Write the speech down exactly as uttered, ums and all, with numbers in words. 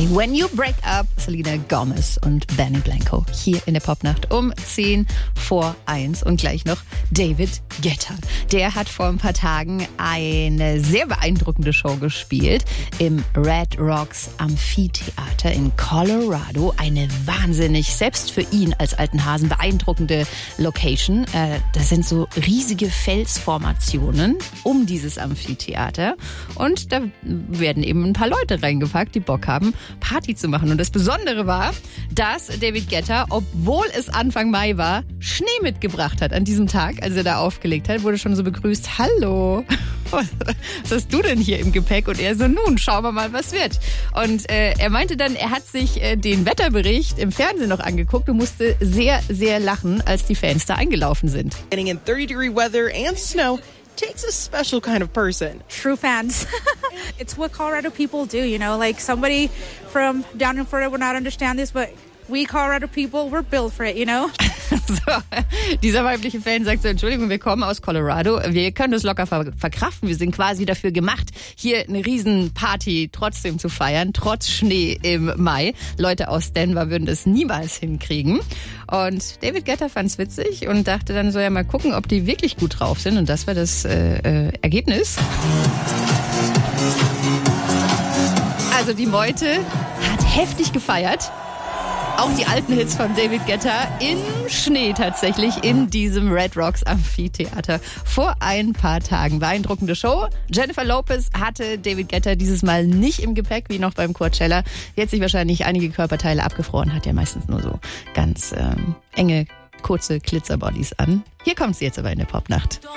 Money. When You Break Up, Selena Gomez und Benny Blanco. Hier in der Popnacht um zehn vor eins. Und gleich noch David Guetta. Der hat vor ein paar Tagen eine sehr beeindruckende Show gespielt im Red Rocks Amphitheater in Colorado. Eine wahnsinnig, selbst für ihn als alten Hasen, beeindruckende Location. Äh, da sind so riesige Felsformationen um dieses Amphitheater. Und da werden eben ein paar Leute reingepackt, die Bock haben, Party zu machen. Und das Besondere war, dass David Guetta, obwohl es Anfang Mai war, Schnee mitgebracht hat an diesem Tag, als er da aufgelegt hat, wurde schon so begrüßt. Hallo, was hast du denn hier im Gepäck? Und er so, nun, schauen wir mal, was wird. Und äh, er meinte dann, er hat sich äh, den Wetterbericht im Fernsehen noch angeguckt und musste sehr, sehr lachen, als die Fans da eingelaufen sind. Getting in thirty degree weather and snow takes a special kind of person. True fans. It's what Colorado people do, you know, like somebody from down in Florida would not understand this, but we Colorado people, we're built for it, you know? So, dieser weibliche Fan sagt so, Entschuldigung, wir kommen aus Colorado, wir können das locker ver- verkraften, wir sind quasi dafür gemacht, hier eine Riesenparty trotzdem zu feiern, trotz Schnee im Mai. Leute aus Denver würden das niemals hinkriegen. Und David Guetta fand's witzig und dachte dann so, ja mal gucken, ob die wirklich gut drauf sind. Und das war das äh, äh, Ergebnis. Also die Meute hat heftig gefeiert. Auch die alten Hits von David Guetta im Schnee tatsächlich in diesem Red Rocks Amphitheater vor ein paar Tagen. Beeindruckende Show. Jennifer Lopez hatte David Guetta dieses Mal nicht im Gepäck, wie noch beim Coachella. Die hat sich wahrscheinlich einige Körperteile abgefroren, hat ja meistens nur so ganz ähm, enge, kurze Glitzerbodies an. Hier kommt sie jetzt aber in der Popnacht.